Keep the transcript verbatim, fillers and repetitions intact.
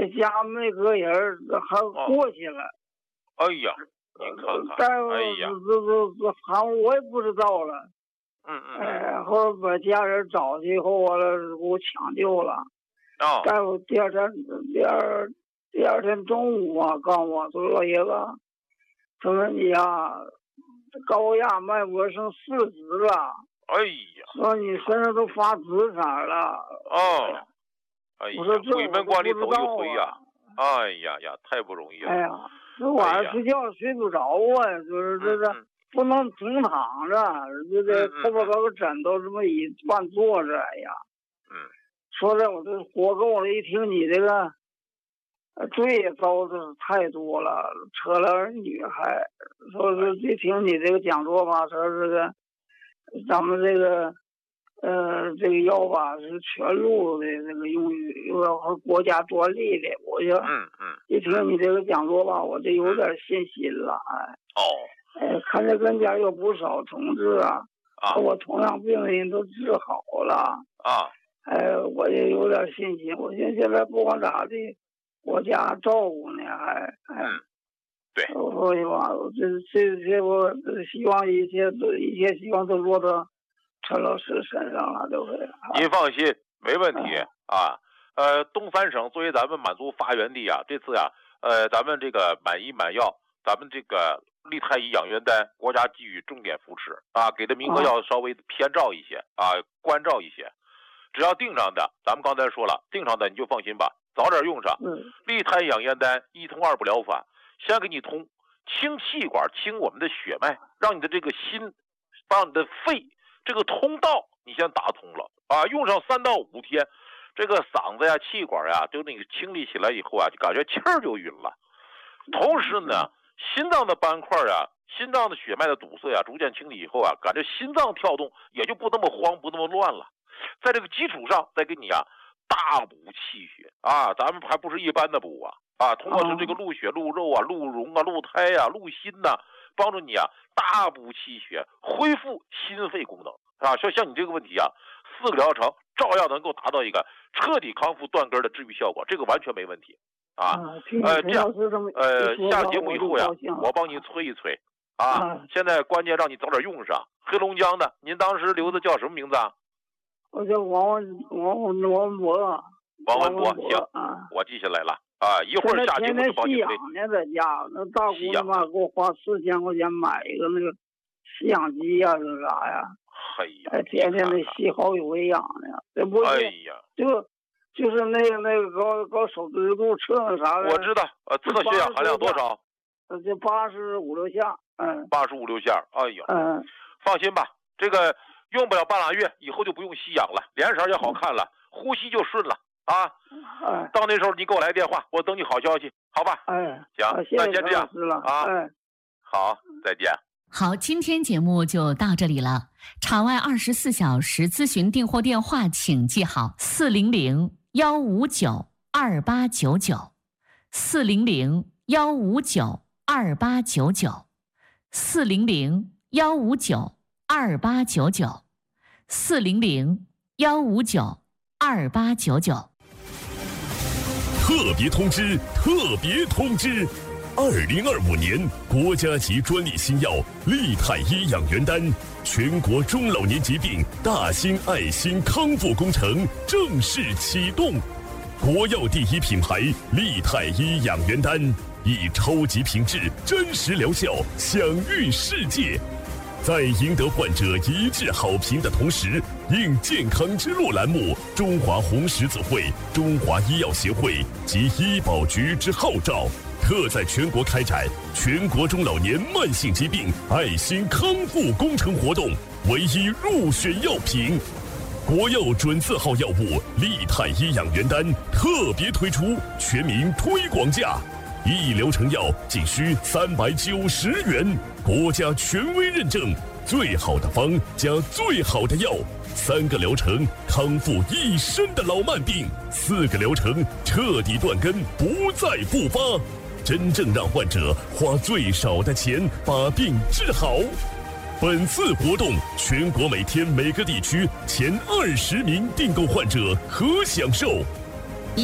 家没个人还过去了。 哦、哎呀，您看看， 但哎呀， 这这这好像我也不知道了。 嗯嗯， 哎，后来把家人找去以后，完了给我抢救了。 哦， 大夫第二天第二第二天中午啊，告诉我说老爷子，他说你啊，高压脉搏剩四指了。 哎呀， 说你身上都发紫色了。 哦，哎呀， 我说这鬼门关里走一回呀、 啊！ 哎呀呀，太不容易了。 哎呀，这晚上睡觉睡不着啊，就是这个。 嗯不能平躺着，这个后边搞个枕头这么一乱坐着，哎呀， 嗯， 说的我这活够了。一听你这个罪遭的太多了，扯了儿女还说是一听你这个讲座吧，说这个咱们这个呃这个药吧是全路的这个用于又要和国家专利的，我就嗯嗯， 一听你这个讲座吧，我这有点信心了，哎。 哦。 哎，看着跟前有不少同志啊， 啊， 我同样病人都治好了啊， 哎，我也有点信心。我现现在不管咋的，国家照顾呢，还哎， 嗯，对， 我希望这这这我希望一切都一切希望都落到陈老师身上了，对不对？ 您放心，没问题啊。呃，东三省作为咱们满族发源地啊，这次呀、啊，呃，咱们这个满医满药，咱们这个。利泰医养元丹，国家给予重点扶持啊，给的名额要稍微偏照一些啊，关照一些。只要定上的，咱们刚才说了，定上的你就放心吧，早点用上。 嗯， 利泰养元丹一通二不疗法，先给你通清气管，清我们的血脉，让你的这个心，把你的肺这个通道你先打通了啊，用上三到五天，这个嗓子呀、气管呀，就那个清理起来以后啊，就感觉气儿就匀了。同时呢。心脏的斑块啊，心脏的血脉的堵塞啊，逐渐清理以后啊，感觉心脏跳动也就不那么慌，不那么乱了。在这个基础上，再给你啊大补气血啊，咱们还不是一般的补啊啊，通过是这个入血、入肉啊、入荣啊、入胎啊、入心呐、啊，帮助你啊大补气血，恢复心肺功能啊。像像你这个问题啊，四个疗程照样能够达到一个彻底康复断根的治愈效果，这个完全没问题。啊，呃，这样，呃，下节目以后呀，我帮你催一催，啊，啊现在关键让你早点用上。黑龙江的，您当时留的叫什么名字啊？ 我叫王文王文王文博。 王文博，行，啊，我记下来了，啊，一会儿下节目就帮你催。 现在在家，那大姑他妈给我花四千块钱买一个那个吸氧机呀，是啥呀？ 哎呀， 哎，天天的吸好有喂养的，这不是？ 哎呀， 就。就是那个那个高高手指度测那啥的， 我知道，呃，测血氧含量多少？ 呃，就八十五六下，嗯， 八十五六下，哎呀， 嗯， 放心吧，这个用不了半拉月，以后就不用吸氧了，脸色也好看了，呼吸就顺了啊。 哎， 到那时候你给我来电话，我等你好消息，好吧？ 哎， 行，那先这样啊， 哎， 好，再见。 好，今天节目就到这里了。场外二十四小时咨询订货电话，请记好：四零零幺五九二八九九，四零零幺五九二八九九，四零零幺五九二八九九，四零零幺五九二八九九。 特别通知！特别通知！二零二五年国家级专利新药利泰医养元丹全国中老年疾病大型爱心康复工程正式启动。国药第一品牌利泰医养元丹以超级品质、真实疗效享誉世界。在赢得患者一致好评的同时，应健康之路栏目中华红十字会、中华医药协会及医保局之号召，特在全国开展全国中老年慢性疾病爱心康复工程活动，唯一入选药品。国药准字号药物利泰医养元丹特别推出全民推广价，一疗程药仅需三百九十元，国家权威认证，最好的方加最好的药，三个疗程康复一身的老慢病，四个疗程彻底断根，不再复发，真正让患者花最少的钱把病治好。本次活动，全国每天每个地区前二十名订购患者可享受